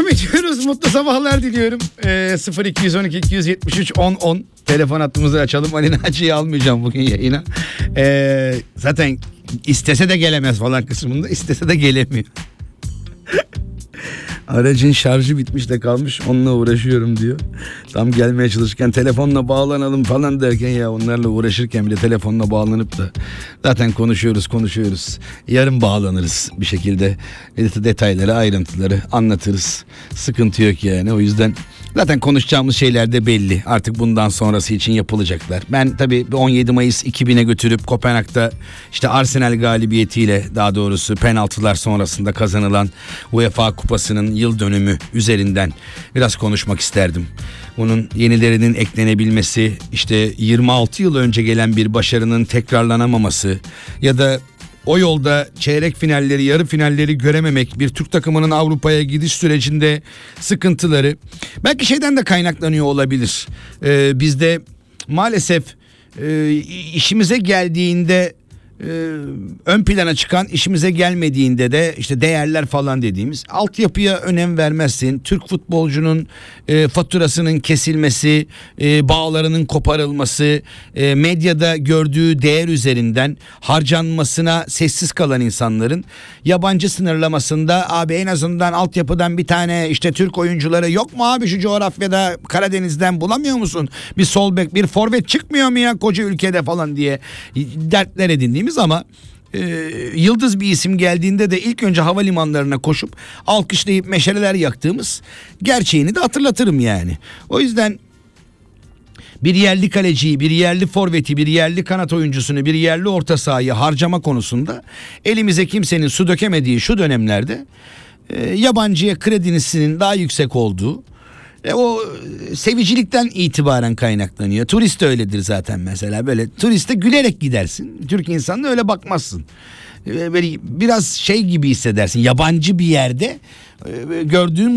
Devam ediyoruz. Mutlu sabahlar diliyorum. 0212 273 10 10 telefon hattımızı açalım. Ali Naci'yi almayacağım bugün yayına. Zaten istese de gelemez falan kısmında. İstese de gelemiyor. Aracın şarjı bitmiş de kalmış, onunla uğraşıyorum diyor. Tam gelmeye çalışırken telefonla bağlanalım falan derken ya onlarla uğraşırken bile telefonla bağlanıp da zaten konuşuyoruz. Yarın bağlanırız bir şekilde, detayları, ayrıntıları anlatırız. Sıkıntı yok yani. O yüzden zaten konuşacağımız şeyler de belli. Artık bundan sonrası için yapılacaklar. Ben tabii 17 Mayıs 2000'e götürüp Kopenhag'da işte Arsenal galibiyetiyle, daha doğrusu penaltılar sonrasında kazanılan UEFA Kupası'nın yıl dönümü üzerinden biraz konuşmak isterdim. Bunun yenilerinin eklenebilmesi, işte 26 yıl önce gelen bir başarının tekrarlanamaması ya da o yolda çeyrek finalleri, yarı finalleri görememek, bir Türk takımının Avrupa'ya gidiş sürecinde sıkıntıları belki şeyden de kaynaklanıyor olabilir. Bizde maalesef işimize geldiğinde ön plana çıkan, işimize gelmediğinde de işte değerler falan dediğimiz, altyapıya önem vermezsin. Türk futbolcunun faturasının kesilmesi, bağlarının koparılması, medyada gördüğü değer üzerinden harcanmasına sessiz kalan insanların yabancı sınırlamasında abi en azından altyapıdan bir tane işte Türk oyuncuları yok mu abi şu coğrafyada, Karadeniz'den bulamıyor musun? Bir sol bek, bir forvet çıkmıyor mu ya koca ülkede falan diye dertler edindiğimiz ama yıldız bir isim geldiğinde de ilk önce havalimanlarına koşup alkışlayıp meşaleler yaktığımız gerçeğini de hatırlatırım yani. O yüzden bir yerli kaleciyi, bir yerli forveti, bir yerli kanat oyuncusunu, bir yerli orta sahayı harcama konusunda elimize kimsenin su dökemediği şu dönemlerde yabancıya kredisinin daha yüksek olduğu, o sevicilikten itibaren kaynaklanıyor. Turist de öyledir zaten mesela, böyle turiste gülerek gidersin. Türk insanına öyle bakmazsın. Böyle biraz şey gibi hissedersin, yabancı bir yerde gördüğün